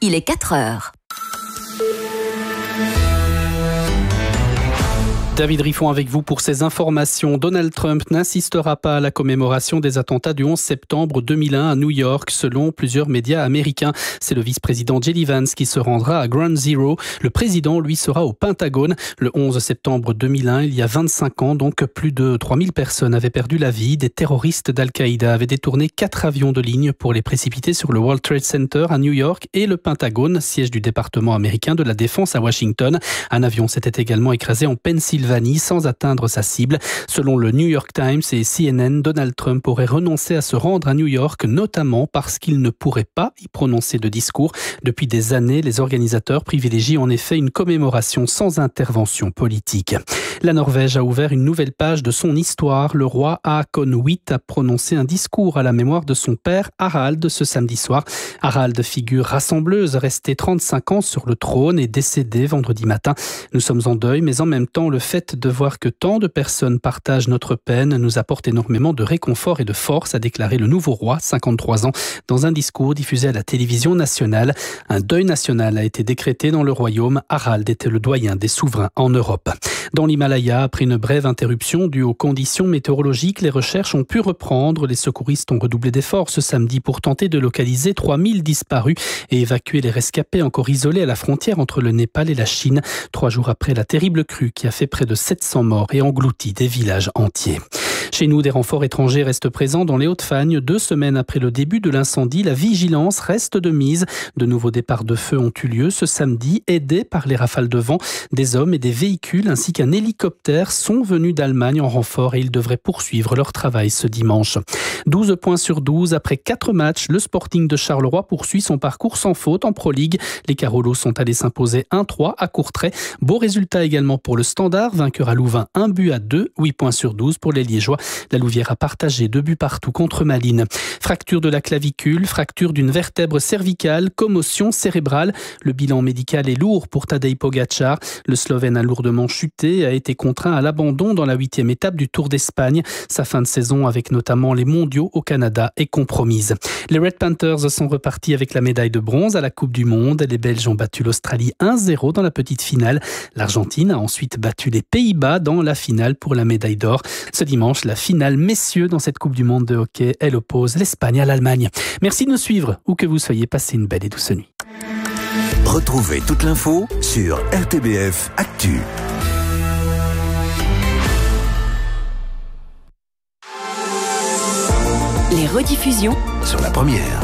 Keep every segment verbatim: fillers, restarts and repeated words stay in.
il est quatre heures. David Riffon avec vous pour ces informations. Donald Trump n'assistera pas à la commémoration des attentats du onze septembre deux mille un à New York, selon plusieurs médias américains. C'est le vice-président J D Vance qui se rendra à Ground Zero. Le président, lui, sera au Pentagone. Le onze septembre deux mille un, il y a vingt-cinq ans, donc plus de trois mille personnes avaient perdu la vie. Des terroristes d'Al-Qaïda avaient détourné quatre avions de ligne pour les précipiter sur le World Trade Center à New York et le Pentagone, siège du département américain de la Défense à Washington. Un avion s'était également écrasé en Pennsylvanie sans atteindre sa cible. Selon le New York Times et C N N, Donald Trump aurait renoncé à se rendre à New York, notamment parce qu'il ne pourrait pas y prononcer de discours. Depuis des années, les organisateurs privilégient en effet une commémoration sans intervention politique. La Norvège a ouvert une nouvelle page de son histoire. Le roi Haakon huit a prononcé un discours à la mémoire de son père Harald ce samedi soir. Harald, figure rassembleuse, resté trente-cinq ans sur le trône, est décédé vendredi matin. Nous sommes en deuil, mais en même temps, le fait de voir que tant de personnes partagent notre peine nous apporte énormément de réconfort et de force, a déclaré le nouveau roi, cinquante-trois ans, dans un discours diffusé à la télévision nationale. Un deuil national a été décrété dans le royaume. Harald était le doyen des souverains en Europe. Dans l'Himalaya, après une brève interruption due aux conditions météorologiques, les recherches ont pu reprendre. Les secouristes ont redoublé d'efforts ce samedi pour tenter de localiser trois mille disparus et évacuer les rescapés encore isolés à la frontière entre le Népal et la Chine, trois jours après la terrible crue qui a fait près de sept cents morts et englouti des villages entiers. Chez nous, des renforts étrangers restent présents dans les Hauts-de-Fagne. Deux semaines après le début de l'incendie, la vigilance reste de mise. De nouveaux départs de feu ont eu lieu ce samedi, aidés par les rafales de vent. Des hommes et des véhicules ainsi qu'un hélicoptère sont venus d'Allemagne en renfort et ils devraient poursuivre leur travail ce dimanche. douze points sur douze après quatre matchs. Le Sporting de Charleroi poursuit son parcours sans faute en Pro League. Les Carolos sont allés s'imposer un trois à Courtrai. Beau résultat également pour le Standard, vainqueur à Louvain, un but à deux, huit points sur douze pour les Liégeois. La Louvière a partagé deux buts partout contre Malines. Fracture de la clavicule, fracture d'une vertèbre cervicale, commotion cérébrale. Le bilan médical est lourd pour Tadej Pogačar. Le Slovène a lourdement chuté et a été contraint à l'abandon dans la huitième étape du Tour d'Espagne. Sa fin de saison avec notamment les mondiaux au Canada est compromise. Les Red Panthers sont repartis avec la médaille de bronze à la Coupe du Monde. Les Belges ont battu l'Australie un zéro dans la petite finale. L'Argentine a ensuite battu les Pays-Bas dans la finale pour la médaille d'or. Ce dimanche, la finale messieurs dans cette Coupe du Monde de hockey, elle oppose l'Espagne à l'Allemagne. Merci de nous suivre, où que vous soyez, passez une belle et douce nuit. Retrouvez toute l'info sur R T B F Actu. Les rediffusions sur la première.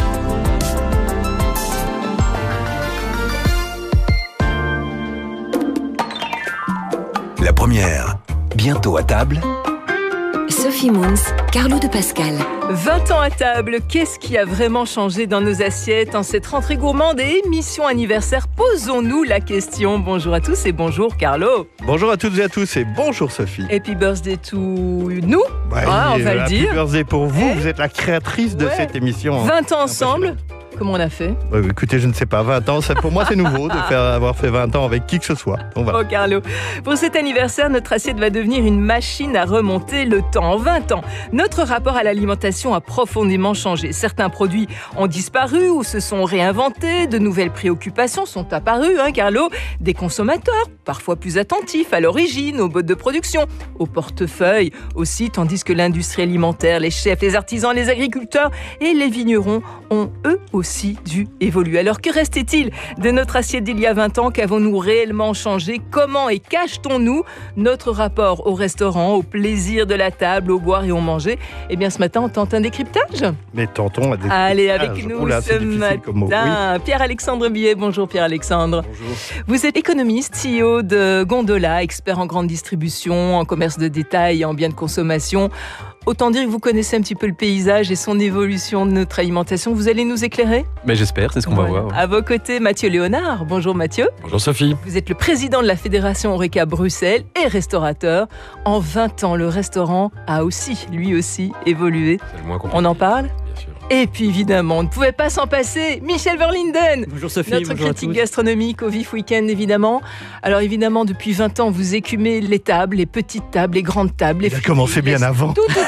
La première, bientôt à table. Sophie Moons, Carlo de Pascal. vingt ans à table, qu'est-ce qui a vraiment changé dans nos assiettes en cette rentrée gourmande et émission anniversaire? Posons-nous la question. Bonjour à tous et bonjour Carlo. Bonjour à toutes et à tous et bonjour Sophie. Happy birthday to nous, ouais, ah, on va le dire. Happy birthday pour vous, eh vous êtes la créatrice de ouais. cette émission. vingt ans ensemble. Comment on a fait? Ouais, écoutez, je ne sais pas, vingt ans, ça, pour moi c'est nouveau de faire, avoir fait vingt ans avec qui que ce soit. Donc, voilà. Oh Carlo, pour cet anniversaire, notre assiette va devenir une machine à remonter le temps. En vingt ans, notre rapport à l'alimentation a profondément changé. Certains produits ont disparu ou se sont réinventés, de nouvelles préoccupations sont apparues, hein Carlo, des consommateurs, parfois plus attentifs à l'origine, aux modes de production, au portefeuille aussi, tandis que l'industrie alimentaire, les chefs, les artisans, les agriculteurs et les vignerons ont eux aussi dû évoluer. Alors que restait-il de notre assiette d'il y a vingt ans? Qu'avons-nous réellement changé? Comment et qu'achetons-nous? Notre rapport au restaurant, au plaisir de la table, au boire et au manger? Eh bien ce matin, on tente un décryptage. Mais tentons un décryptage. Allez, avec nous Oula, ce matin, oui. Pierre-Alexandre Billet. Bonjour Pierre-Alexandre. Bonjour. Vous êtes économiste, C E O de Gondola, expert en grande distribution, en commerce de détail et en biens de consommation. Autant dire que vous connaissez un petit peu le paysage et son évolution de notre alimentation. Vous allez nous éclairer? Mais j'espère, c'est ce qu'on voilà. va voir. À vos côtés, Mathieu Léonard. Bonjour Mathieu. Bonjour Sophie. Vous êtes le président de la Fédération Horeca Bruxelles et restaurateur. En vingt ans, le restaurant a aussi, lui aussi, évolué. C'est le moins compliqué. On en parle? Bien sûr. Et puis évidemment, on ne pouvait pas s'en passer, Michel Verlinden. Bonjour Sophie, notre bonjour critique gastronomique au Vif Week-end évidemment. Alors évidemment, depuis vingt ans, vous écumez les tables, les petites tables, les grandes tables. Il a commencé bien avant. Tout, tout, tout, oui.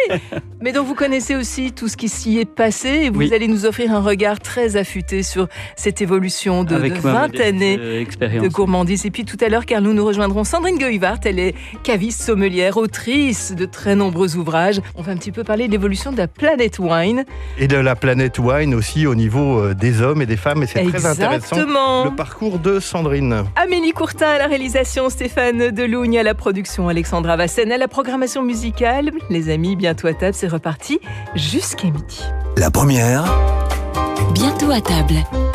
mais dont vous connaissez aussi tout ce qui s'y est passé et vous Oui. allez nous offrir un regard très affûté sur cette évolution de, Avec de ma vingt modeste, années euh, expérience. de gourmandise. Et puis tout à l'heure, car nous nous rejoindrons Sandrine Goyvart, elle est caviste, sommelière, autrice de très nombreux ouvrages. On va un petit peu parler de l'évolution de la planète wine. Et de la planète wine aussi au niveau euh, des hommes et des femmes. Et c'est très intéressant Exactement. le parcours de Sandrine. Amélie Courtin à la réalisation, Stéphane Delougne à la production, Alexandra Vassen à la programmation musicale. Les amis, bientôt à table, c'est reparti jusqu'à midi. La première, Bientôt à table.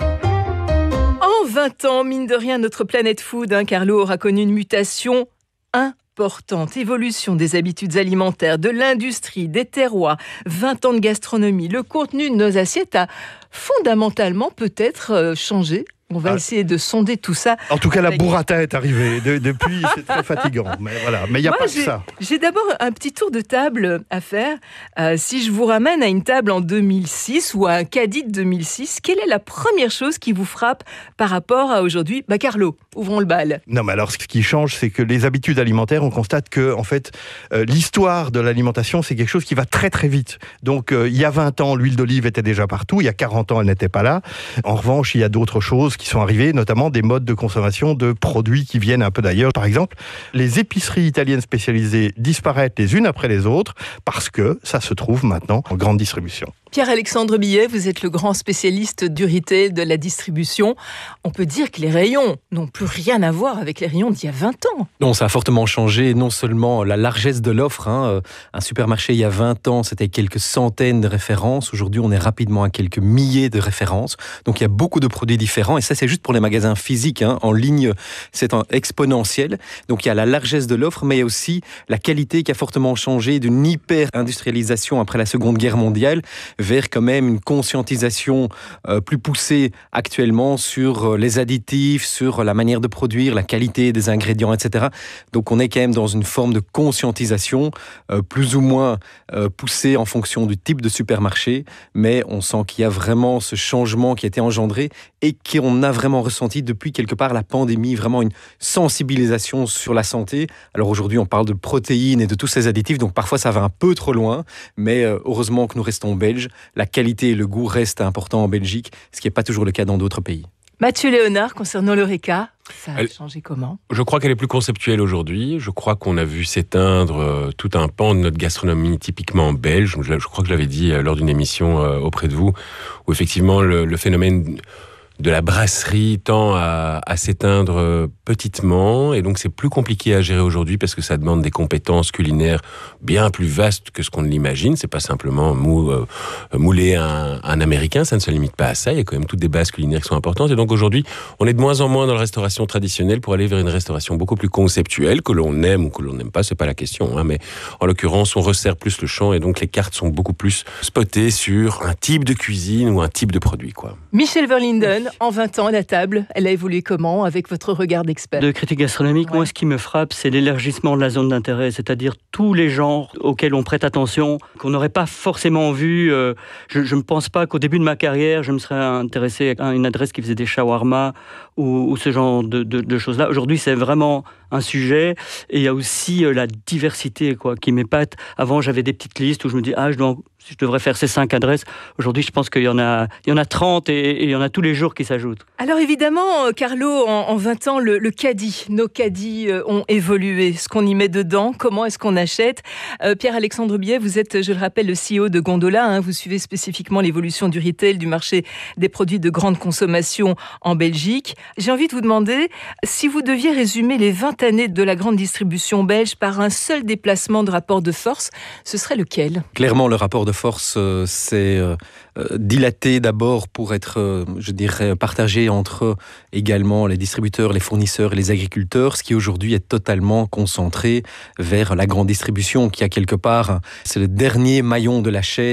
En vingt ans, mine de rien, notre planète food, hein, Carlo, aura connu une mutation importante. Évolution des habitudes alimentaires, de l'industrie, des terroirs, vingt ans de gastronomie. Le contenu de nos assiettes a fondamentalement peut-être euh, changé. On va Ah. essayer de sonder tout ça. En tout cas, la Avec- burrata est arrivée. De- depuis, c'est très fatigant. Mais voilà, mais il n'y a Moi, pas que j'ai- ça. J'ai d'abord un petit tour de table à faire. Euh, si je vous ramène à une table en deux mille six ou à un caddie de deux mille six, quelle est la première chose qui vous frappe par rapport à aujourd'hui ? Bah Carlo, ouvrons le bal. Non, mais alors, ce qui change, c'est que les habitudes alimentaires, on constate que, en fait, euh, l'histoire de l'alimentation, c'est quelque chose qui va très, très vite. Donc, euh, il y a vingt ans, l'huile d'olive était déjà partout. Il y a quarante ans, elle n'était pas là. En revanche, il y a d'autres choses qui sont arrivées, notamment des modes de consommation de produits qui viennent un peu d'ailleurs. Par exemple, les épiceries italiennes spécialisées disparaissent les unes après les autres parce que ça se trouve maintenant en grande distribution. Pierre-Alexandre Billet, vous êtes le grand spécialiste du retail, de la distribution. On peut dire que les rayons n'ont plus rien à voir avec les rayons d'il y a vingt ans. Non, ça a fortement changé, non seulement la largesse de l'offre. Hein, un supermarché, il y a vingt ans, c'était quelques centaines de références. Aujourd'hui, on est rapidement à quelques milliers de références. Donc, il y a beaucoup de produits différents. Et ça, c'est juste pour les magasins physiques. Hein. En ligne, c'est en exponentiel. Donc, il y a la largesse de l'offre, mais il y a aussi la qualité qui a fortement changé d'une hyper-industrialisation après la Seconde Guerre mondiale vers quand même une conscientisation euh, plus poussée actuellement sur euh, les additifs, sur la manière de produire, la qualité des ingrédients, et cetera. Donc on est quand même dans une forme de conscientisation euh, plus ou moins euh, poussée en fonction du type de supermarché, mais on sent qu'il y a vraiment ce changement qui a été engendré et qu'on a vraiment ressenti depuis quelque part la pandémie, vraiment une sensibilisation sur la santé. Alors aujourd'hui on parle de protéines et de tous ces additifs, donc parfois ça va un peu trop loin, mais euh, heureusement que nous restons belges. La qualité et le goût restent importants en Belgique, ce qui n'est pas toujours le cas dans d'autres pays. Mathieu Léonard, concernant l'Horeca, ça a Elle- changé comment ? Je crois qu'elle est plus conceptuelle aujourd'hui. Je crois qu'on a vu s'éteindre euh, tout un pan de notre gastronomie typiquement belge. Je, je crois que je l'avais dit euh, lors d'une émission euh, auprès de vous, où effectivement le, le phénomène de la brasserie tend à, à s'éteindre euh, petitement, et donc c'est plus compliqué à gérer aujourd'hui parce que ça demande des compétences culinaires bien plus vastes que ce qu'on ne l'imagine. C'est pas simplement mou, euh, mouler un, un américain, ça ne se limite pas à ça. Il y a quand même toutes des bases culinaires qui sont importantes, et donc aujourd'hui on est de moins en moins dans la restauration traditionnelle pour aller vers une restauration beaucoup plus conceptuelle, que l'on aime ou que l'on n'aime pas, c'est pas la question, hein, mais en l'occurrence on resserre plus le champ, et donc les cartes sont beaucoup plus spotées sur un type de cuisine ou un type de produit, quoi. Michel Verlinden, en vingt ans, la table, elle a évolué comment avec votre regard d'expert ? De critique gastronomique, Ouais. moi, ce qui me frappe, c'est l'élargissement de la zone d'intérêt, c'est-à-dire tous les genres auxquels on prête attention, qu'on n'aurait pas forcément vu. Euh, je ne pense pas qu'au début de ma carrière, je me serais intéressé à une adresse qui faisait des shawarma ou, ou ce genre de, de, de choses-là. Aujourd'hui, c'est vraiment un sujet, et il y a aussi euh, la diversité quoi, qui m'épate. Avant, j'avais des petites listes où je me dis, ah, je, dois, je devrais faire ces cinq adresses. Aujourd'hui, je pense qu'il y en a, il y en a trente et, et il y en a tous les jours qui s'ajoutent. Alors évidemment, Carlo, en, en vingt ans, le, le caddie, nos caddies euh, ont évolué. Ce qu'on y met dedans, comment est-ce qu'on achète ? euh, Pierre-Alexandre Billet, vous êtes, je le rappelle, le C E O de Gondola. Hein, vous suivez spécifiquement l'évolution du retail, du marché des produits de grande consommation en Belgique. J'ai envie de vous demander, si vous deviez résumer les vingt années de la grande distribution belge par un seul déplacement de rapport de force, ce serait lequel ? Clairement, le rapport de force euh, s'est euh, euh, dilaté d'abord pour être, euh, je dirais, partagé entre également les distributeurs, les fournisseurs et les agriculteurs, ce qui aujourd'hui est totalement concentré vers la grande distribution qui a quelque part, c'est le dernier maillon de la chaîne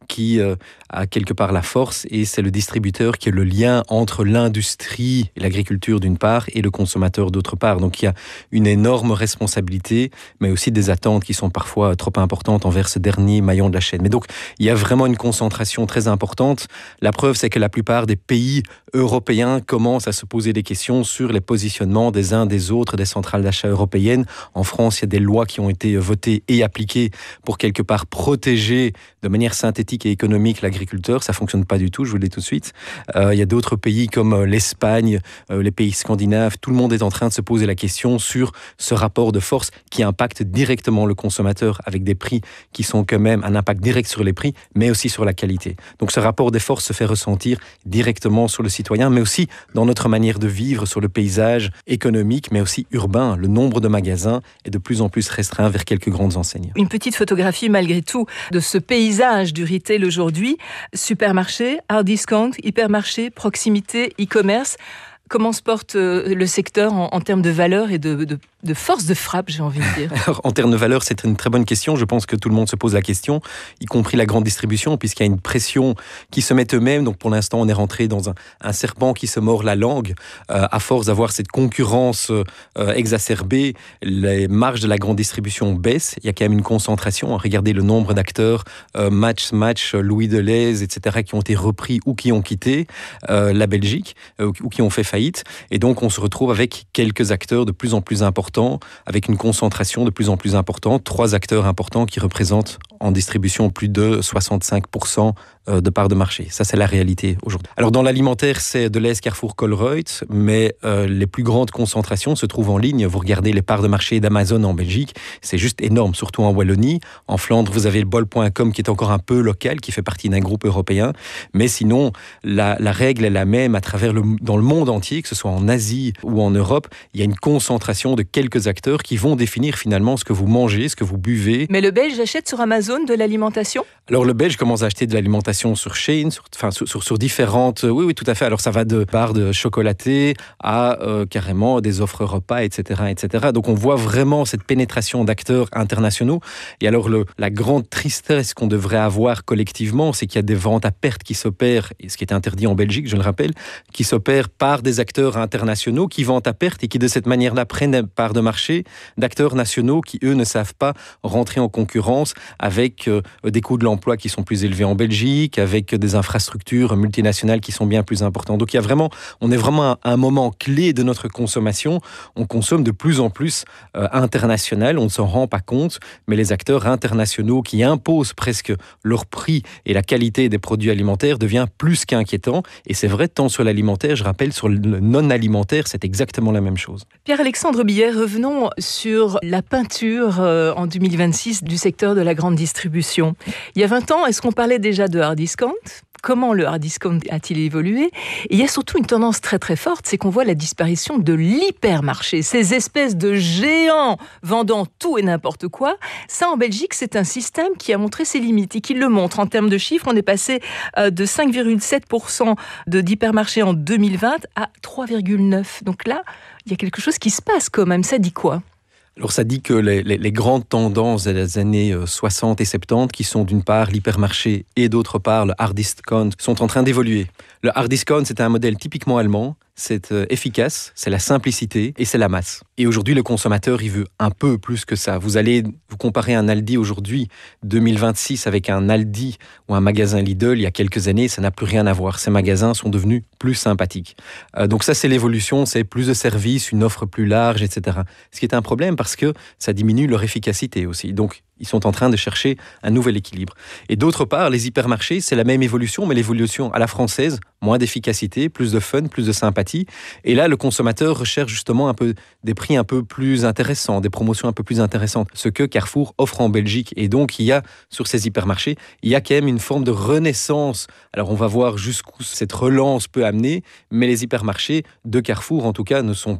qui euh, a quelque part la force, et c'est le distributeur qui est le lien entre l'industrie et l'agriculture d'une part et le consommateur d'autre part. Donc il y a une énorme responsabilité, mais aussi des attentes qui sont parfois trop importantes envers ce dernier maillon de la chaîne. Mais donc il y a vraiment une concentration très importante. La preuve, c'est que la plupart des pays européens commencent à se poser des questions sur les positionnements des uns des autres des centrales d'achat européennes. En France, il y a des lois qui ont été votées et appliquées pour quelque part protéger de manière synthétique et économique l'agriculteur. Ça fonctionne pas du tout, je vous le dis tout de suite. Euh, il y a d'autres pays comme l'Espagne, euh, les pays scandinaves. Tout le monde est en train de se poser la question sur ce rapport de force qui impacte directement le consommateur avec des prix qui sont quand même un impact direct sur les prix, mais aussi sur la qualité. Donc ce rapport des forces se fait ressentir directement sur le citoyen, mais aussi dans notre manière de vivre, sur le paysage économique, mais aussi urbain. Le nombre de magasins est de plus en plus restreint vers quelques grandes enseignes. Une petite photographie malgré tout de ce paysage du retail aujourd'hui. Supermarché, hard discount, hypermarché, proximité, e-commerce. Comment se porte le secteur en, en termes de valeur et de, de, de force de frappe, j'ai envie de dire? Alors, en termes de valeur, c'est une très bonne question. Je pense que tout le monde se pose la question, y compris la grande distribution, puisqu'il y a une pression qui se met eux-mêmes. Donc pour l'instant, on est rentré dans un, un serpent qui se mord la langue. Euh, à force d'avoir cette concurrence euh, exacerbée, les marges de la grande distribution baissent. Il y a quand même une concentration. Regardez le nombre d'acteurs, euh, Match, Match, Louis Delhaize, et cetera, qui ont été repris ou qui ont quitté euh, la Belgique, euh, ou qui ont fait faillite. Et donc, on se retrouve avec quelques acteurs de plus en plus importants, avec une concentration de plus en plus importante. Trois acteurs importants qui représentent en distribution plus de soixante-cinq pour cent de part de marché. Ça, c'est la réalité aujourd'hui. Alors, dans l'alimentaire, c'est Delhaize, Carrefour, Colruyt, mais euh, les plus grandes concentrations se trouvent en ligne. Vous regardez les parts de marché d'Amazon en Belgique, c'est juste énorme, surtout en Wallonie. En Flandre, vous avez le bol point com qui est encore un peu local, qui fait partie d'un groupe européen. Mais sinon, la, la règle est la même à travers le, dans le monde entier, que ce soit en Asie ou en Europe. Il y a une concentration de quelques acteurs qui vont définir finalement ce que vous mangez, ce que vous buvez. Mais le Belge achète sur Amazon de l'alimentation? Alors, le Belge commence à acheter de l'alimentation sur Shein, sur, enfin, sur, sur, sur différentes... Oui, oui, tout à fait. Alors, ça va de barres de chocolaté à euh, carrément des offres repas, et cetera, et cetera. Donc, on voit vraiment cette pénétration d'acteurs internationaux. Et alors, le, la grande tristesse qu'on devrait avoir collectivement, c'est qu'il y a des ventes à perte qui s'opèrent, et ce qui est interdit en Belgique, je le rappelle, qui s'opèrent par des acteurs internationaux qui vendent à perte et qui, de cette manière-là, prennent part de marché d'acteurs nationaux qui, eux, ne savent pas rentrer en concurrence avec euh, des coûts de l'emploi qui sont plus élevés en Belgique, avec des infrastructures multinationales qui sont bien plus importantes. Donc il y a vraiment, on est vraiment à un moment clé de notre consommation. On consomme de plus en plus euh, international, on ne s'en rend pas compte, mais les acteurs internationaux qui imposent presque leur prix et la qualité des produits alimentaires devient plus qu'inquiétant. Et c'est vrai, tant sur l'alimentaire, je rappelle, sur le non-alimentaire, c'est exactement la même chose. Pierre-Alexandre Billet, revenons sur la peinture euh, en deux mille vingt-six du secteur de la grande distribution. Il y a vingt ans, est-ce qu'on parlait déjà de hard discount? Comment le hard discount a-t-il évolué? Et il y a surtout une tendance très très forte, c'est qu'on voit la disparition de l'hypermarché, ces espèces de géants vendant tout et n'importe quoi. Ça, en Belgique, c'est un système qui a montré ses limites et qui le montre. En termes de chiffres, on est passé de cinq virgule sept pour cent de d'hypermarché en deux mille vingt à trois virgule neuf pour cent. Donc là, il y a quelque chose qui se passe quand même. Ça dit quoi? Alors ça dit que les, les, les grandes tendances des années soixante et soixante-dix, qui sont d'une part l'hypermarché et d'autre part le hard discount, sont en train d'évoluer. Le hard discount, c'est un modèle typiquement allemand, c'est efficace, c'est la simplicité et c'est la masse. Et aujourd'hui, le consommateur, il veut un peu plus que ça. Vous allez vous comparer un Aldi aujourd'hui, deux mille vingt-six, avec un Aldi ou un magasin Lidl il y a quelques années, ça n'a plus rien à voir. Ces magasins sont devenus plus sympathiques. Euh, donc ça, c'est l'évolution, c'est plus de services, une offre plus large, et cetera. Ce qui est un problème parce que ça diminue leur efficacité aussi. Donc, ils sont en train de chercher un nouvel équilibre. Et d'autre part, les hypermarchés, c'est la même évolution, mais l'évolution à la française, moins d'efficacité, plus de fun, plus de sympathie. Et là, le consommateur recherche justement un peu des prix un peu plus intéressants, des promotions un peu plus intéressantes, ce que Carrefour offre en Belgique. Et donc, il y a, sur ces hypermarchés, il y a quand même une forme de renaissance. Alors, on va voir jusqu'où cette relance peut amener, mais les hypermarchés de Carrefour, en tout cas, ne sont pas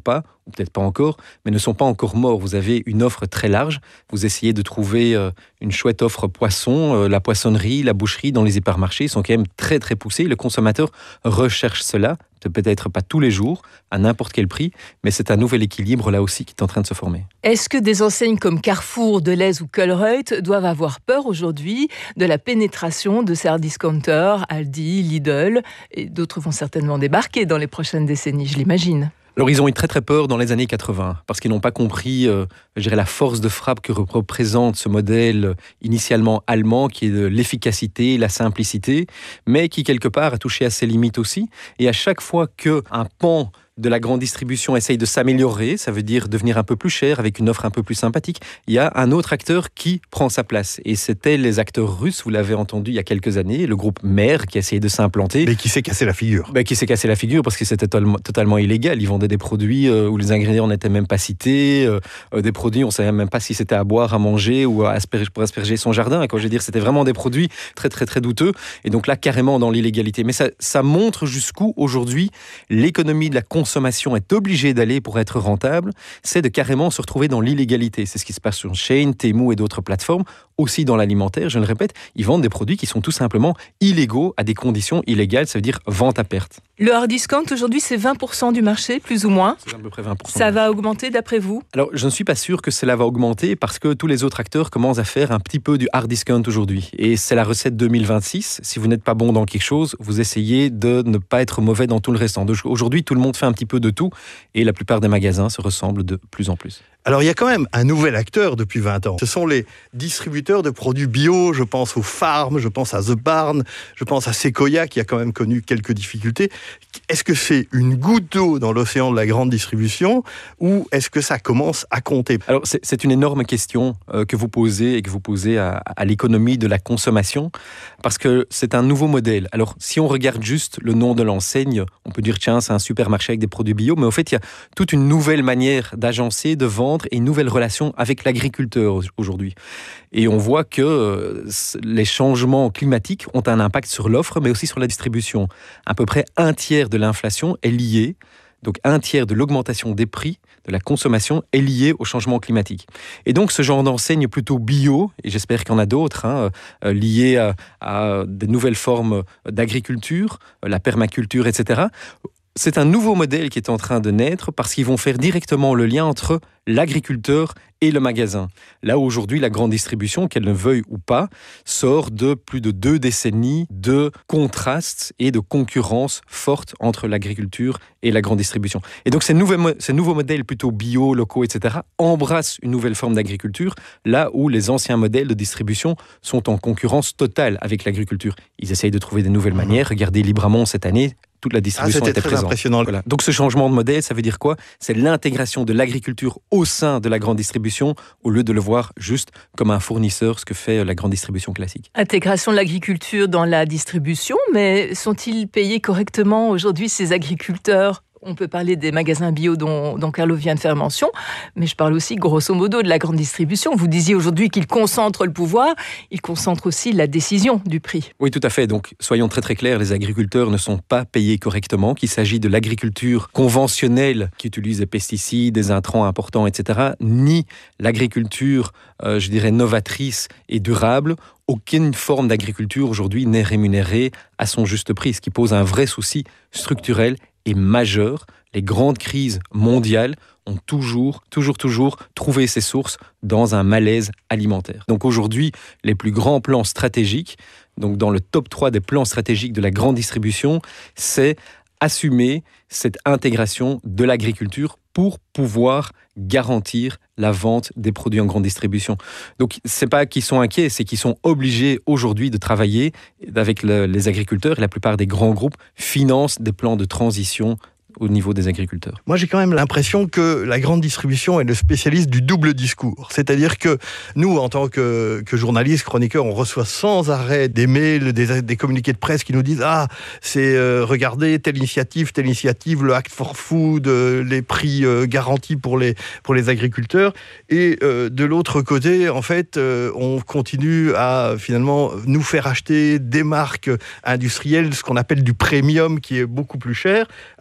ou peut-être pas encore, mais ne sont pas encore morts. Vous avez une offre très large. Vous essayez de trouver euh, une chouette offre poisson, euh, la poissonnerie, la boucherie dans les hypermarchés sont quand même très très poussés. Le consommateur recherche cela, peut-être pas tous les jours, à n'importe quel prix, mais c'est un nouvel équilibre là aussi qui est en train de se former. Est-ce que des enseignes comme Carrefour, Delhaize ou Colruyt doivent avoir peur aujourd'hui de la pénétration de ces hard discounters, Aldi, Lidl, et d'autres vont certainement débarquer dans les prochaines décennies, je l'imagine? Alors ils ont eu très très peur dans les années quatre-vingts parce qu'ils n'ont pas compris euh, je dirais, la force de frappe que représente ce modèle initialement allemand qui est de l'efficacité, la simplicité, mais qui quelque part a touché à ses limites aussi. Et à chaque fois qu'un pan de la grande distribution essaye de s'améliorer, ça veut dire devenir un peu plus cher avec une offre un peu plus sympathique, il y a un autre acteur qui prend sa place. Et c'était les acteurs russes, vous l'avez entendu il y a quelques années, le groupe Mer qui a essayé de s'implanter. Mais qui s'est cassé la figure. Ben, qui s'est cassé la figure parce que c'était totalement, totalement illégal. Ils vendaient des produits euh, où les ingrédients n'étaient même pas cités, euh, des produits, on ne savait même pas si c'était à boire, à manger ou à asperger, pour asperger son jardin. Et quand je veux dire, c'était vraiment des produits très très très douteux. Et donc là, carrément dans l'illégalité. Mais ça, ça montre jusqu'où aujourd'hui l'économie de la consommation consommation est obligée d'aller pour être rentable, c'est de carrément se retrouver dans l'illégalité. C'est ce qui se passe sur Shein, Temu et d'autres plateformes. Aussi dans l'alimentaire, je le répète, ils vendent des produits qui sont tout simplement illégaux à des conditions illégales, ça veut dire vente à perte. Le hard discount aujourd'hui, c'est vingt pour cent du marché, plus ou moins. C'est à peu près vingt pour cent. Ça va augmenter d'après vous? Alors, je ne suis pas sûr que cela va augmenter parce que tous les autres acteurs commencent à faire un petit peu du hard discount aujourd'hui. Et c'est la recette deux mille vingt-six. Si vous n'êtes pas bon dans quelque chose, vous essayez de ne pas être mauvais dans tout le restant. Aujourd'hui, tout le monde fait un petit peu de tout et la plupart des magasins se ressemblent de plus en plus. Alors, il y a quand même un nouvel acteur depuis vingt ans. Ce sont les distributeurs de produits bio. Je pense aux Farm, je pense à The Barn, je pense à Sequoia qui a quand même connu quelques difficultés. Est-ce que c'est une goutte d'eau dans l'océan de la grande distribution ou est-ce que ça commence à compter? Alors, c'est, c'est une énorme question euh, que vous posez et que vous posez à, à l'économie de la consommation parce que c'est un nouveau modèle. Alors, si on regarde juste le nom de l'enseigne, on peut dire tiens, c'est un supermarché avec des produits bio, mais au fait, il y a toute une nouvelle manière d'agencer, de vendre et une nouvelle relation avec l'agriculteur aujourd'hui. Et on voit que euh, les changements climatiques ont un impact sur l'offre, mais aussi sur la distribution. À peu près un tiers de l'inflation est lié, donc un tiers de l'augmentation des prix de la consommation est lié au changement climatique. Et donc ce genre d'enseigne plutôt bio, et j'espère qu'il y en a d'autres, hein, euh, liées à, à des nouvelles formes d'agriculture, la permaculture, et cetera, c'est un nouveau modèle qui est en train de naître parce qu'ils vont faire directement le lien entre l'agriculteur et le magasin. Là où aujourd'hui, la grande distribution, qu'elle ne veuille ou pas, sort de plus de deux décennies de contrastes et de concurrence forte entre l'agriculture et la grande distribution. Et donc ces nouveaux, ces nouveaux modèles plutôt bio, locaux, et cetera embrassent une nouvelle forme d'agriculture, là où les anciens modèles de distribution sont en concurrence totale avec l'agriculture. Ils essayent de trouver des nouvelles mmh. manières. Regardez Libramont cette année, toute la distribution ah, était très présente. Impressionnant. Voilà. Donc ce changement de modèle, ça veut dire quoi? C'est l'intégration de l'agriculture au sein de la grande distribution, au lieu de le voir juste comme un fournisseur, ce que fait la grande distribution classique. Intégration de l'agriculture dans la distribution, mais sont-ils payés correctement aujourd'hui ces agriculteurs? On peut parler des magasins bio dont, dont Carlo vient de faire mention, mais je parle aussi grosso modo de la grande distribution. Vous disiez aujourd'hui qu'ils concentrent le pouvoir, ils concentrent aussi la décision du prix. Oui, tout à fait. Donc, soyons très très clairs, les agriculteurs ne sont pas payés correctement, qu'il s'agit de l'agriculture conventionnelle qui utilise des pesticides, des intrants importants, et cetera, ni l'agriculture, euh, je dirais, novatrice et durable. Aucune forme d'agriculture aujourd'hui n'est rémunérée à son juste prix, ce qui pose un vrai souci structurel et majeur. Les grandes crises mondiales ont toujours, toujours, toujours trouvé ses sources dans un malaise alimentaire. Donc aujourd'hui, les plus grands plans stratégiques, donc dans le top trois des plans stratégiques de la grande distribution, c'est assumer cette intégration de l'agriculture pour pouvoir garantir la vente des produits en grande distribution. Donc, c'est pas qu'ils sont inquiets, c'est qu'ils sont obligés aujourd'hui de travailler avec le, les agriculteurs. Et la plupart des grands groupes financent des plans de transition au niveau des agriculteurs. Moi, j'ai quand même l'impression que la grande distribution est le spécialiste du double discours. C'est-à-dire que nous, en tant que, que journalistes, chroniqueurs, on reçoit sans arrêt des mails, des, des communiqués de presse qui nous disent « Ah, c'est euh, regardez, telle initiative, telle initiative, le Act for Food, euh, les prix euh, garantis pour les, pour les agriculteurs. » Et euh, de l'autre côté, en fait, euh, on continue à finalement nous faire acheter des marques industrielles, ce qu'on appelle du premium, qui est beaucoup plus cher. Alors, est-ce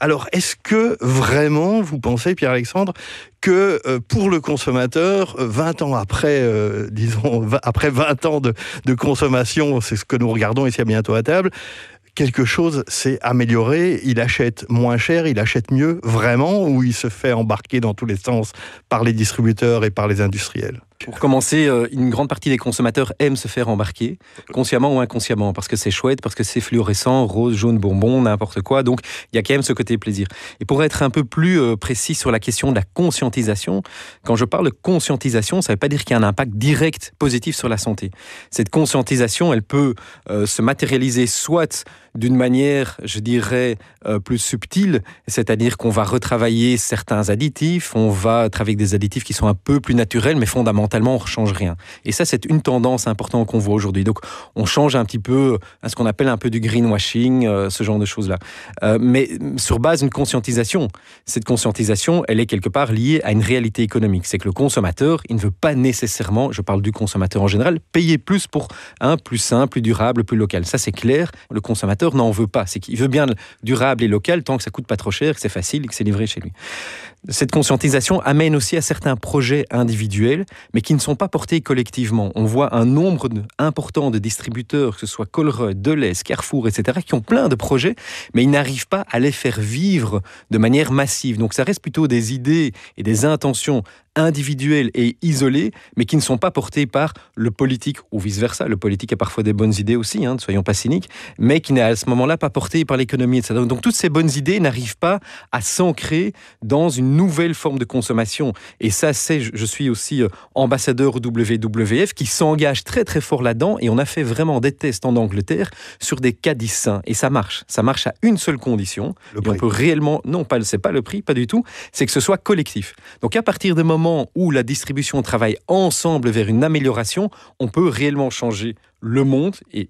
est-ce que vraiment, vous pensez, Pierre-Alexandre, que euh, pour le consommateur, vingt ans après, euh, disons, après vingt ans de, de consommation, c'est ce que nous regardons ici à Bientôt à table, quelque chose s'est amélioré, il achète moins cher, il achète mieux, vraiment, ou il se fait embarquer dans tous les sens par les distributeurs et par les industriels? Pour commencer, une grande partie des consommateurs aiment se faire embarquer, consciemment ou inconsciemment, parce que c'est chouette, parce que c'est fluorescent, rose, jaune, bonbon, n'importe quoi. Donc, il y a quand même ce côté plaisir. Et pour être un peu plus précis sur la question de la conscientisation, quand je parle de conscientisation, ça ne veut pas dire qu'il y a un impact direct positif sur la santé. Cette conscientisation, elle peut euh, se matérialiser soit d'une manière, je dirais, euh, plus subtile, c'est-à-dire qu'on va retravailler certains additifs, on va travailler avec des additifs qui sont un peu plus naturels, mais fondamentalement, on ne change rien. Et ça, c'est une tendance importante qu'on voit aujourd'hui. Donc, on change un petit peu à ce qu'on appelle un peu du greenwashing, euh, ce genre de choses-là. Euh, mais sur base d'une conscientisation, cette conscientisation, elle est quelque part liée à une réalité économique. C'est que le consommateur, il ne veut pas nécessairement, je parle du consommateur en général, payer plus pour un plus sain, plus durable, plus local. Ça, c'est clair. Le consommateur n'en veut pas. C'est qu'il veut bien durable et local tant que ça coûte pas trop cher, que c'est facile et que c'est livré chez lui. Cette conscientisation amène aussi à certains projets individuels, mais qui ne sont pas portés collectivement. On voit un nombre de, important de distributeurs, que ce soit Colruyt, Delhaize, Carrefour, et cetera, qui ont plein de projets, mais ils n'arrivent pas à les faire vivre de manière massive. Donc ça reste plutôt des idées et des intentions individuelles et isolées, mais qui ne sont pas portées par le politique, ou vice-versa. Le politique a parfois des bonnes idées aussi, hein, ne soyons pas cyniques, mais qui n'est à ce moment-là pas porté par l'économie, et cetera. Donc toutes ces bonnes idées n'arrivent pas à s'ancrer dans une nouvelle forme de consommation. Et ça, c'est, je suis aussi ambassadeur au W W F, qui s'engage très très fort là-dedans, et on a fait vraiment des tests en Angleterre sur des caddies sains, et ça marche. Ça marche à une seule condition, et on peut réellement, non, pas, c'est pas le prix, pas du tout, c'est que ce soit collectif. Donc à partir du moment où la distribution travaille ensemble vers une amélioration, on peut réellement changer le monde et